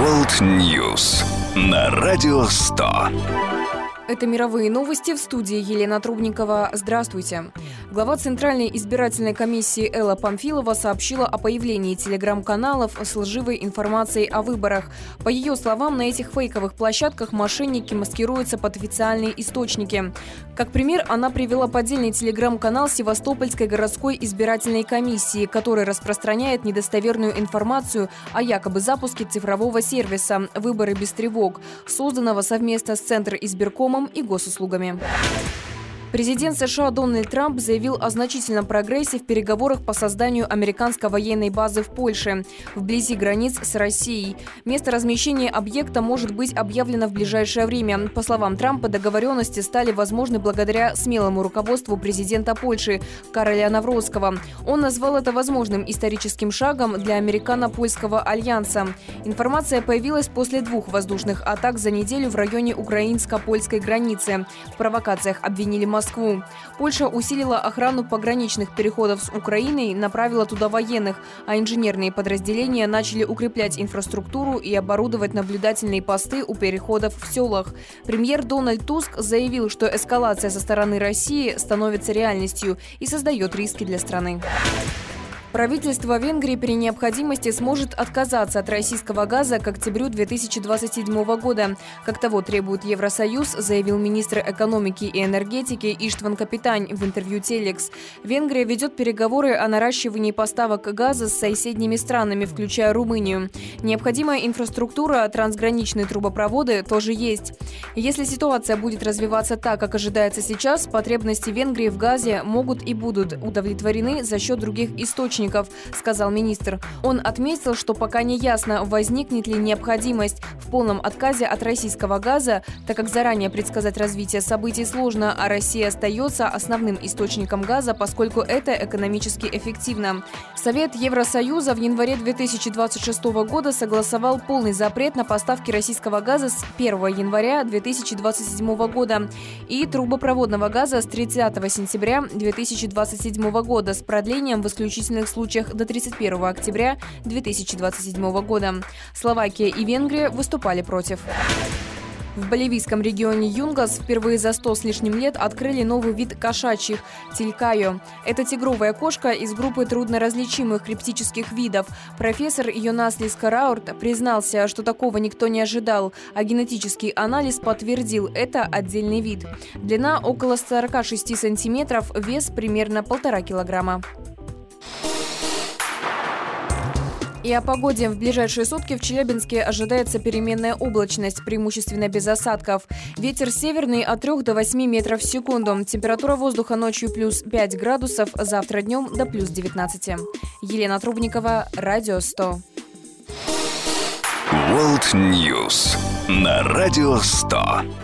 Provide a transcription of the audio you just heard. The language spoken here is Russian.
World News на Радио 100. Это мировые новости, в студии Елена Трубникова. Здравствуйте. Глава Центральной избирательной комиссии Элла Памфилова сообщила о появлении телеграм-каналов с лживой информацией о выборах. По ее словам, на этих фейковых площадках мошенники маскируются под официальные источники. Как пример, она привела поддельный телеграм-канал Севастопольской городской избирательной комиссии, который распространяет недостоверную информацию о якобы запуске цифрового сервиса «Выборы без тревог», созданного совместно с Центризбиркомом и госуслугами. Президент США Дональд Трамп заявил о значительном прогрессе в переговорах по созданию американской военной базы в Польше, вблизи границ с Россией. Место размещения объекта может быть объявлено в ближайшее время. По словам Трампа, договоренности стали возможны благодаря смелому руководству президента Польши Кароля Навроцкого. Он назвал это возможным историческим шагом для американо-польского альянса. Информация появилась после 2 воздушных атак за неделю в районе украинско-польской границы. В провокациях обвинили Москву. Польша усилила охрану пограничных переходов с Украиной, направила туда военных, а инженерные подразделения начали укреплять инфраструктуру и оборудовать наблюдательные посты у переходов в селах. Премьер Дональд Туск заявил, что эскалация со стороны России становится реальностью и создает риски для страны. Правительство Венгрии при необходимости сможет отказаться от российского газа к октябрю 2027 года. Как того требует Евросоюз, заявил министр экономики и энергетики Иштван Капитань в интервью «Телекс». Венгрия ведет переговоры о наращивании поставок газа с соседними странами, включая Румынию. Необходимая инфраструктура, трансграничные трубопроводы тоже есть. Если ситуация будет развиваться так, как ожидается сейчас, потребности Венгрии в газе могут и будут удовлетворены за счет других источников, сказал министр. Он отметил, что пока не ясно, возникнет ли необходимость в полном отказе от российского газа, так как заранее предсказать развитие событий сложно, а Россия остается основным источником газа, поскольку это экономически эффективно. Совет Евросоюза в январе 2026 года согласовал полный запрет на поставки российского газа с 1 января 2027 года и трубопроводного газа с 30 сентября 2027 года с продлением в исключительных случаях до 31 октября 2027 года. Словакия и Венгрия выступали против. В боливийском регионе Юнгас впервые за 100 с лишним лет открыли новый вид кошачьих – тилькайо. Это тигровая кошка из группы трудноразличимых криптических видов. Профессор Йонаслис Караурт признался, что такого никто не ожидал, а генетический анализ подтвердил – это отдельный вид. Длина около 46 сантиметров, вес примерно 1,5 килограмма. И о погоде. В ближайшие сутки в Челябинске ожидается переменная облачность, преимущественно без осадков. Ветер северный от 3 до 8 метров в секунду. Температура воздуха ночью плюс 5 градусов, завтра днем до плюс 19. Елена Трубникова, Радио 100. World News на Радио 100.